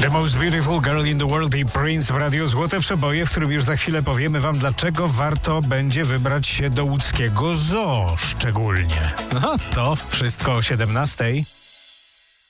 The Most Beautiful Girl in the World i Prince w Radiu Złote Przeboje, w którym już za chwilę powiemy wam, dlaczego warto będzie wybrać się do łódzkiego zoo szczególnie. No to wszystko o 17:00.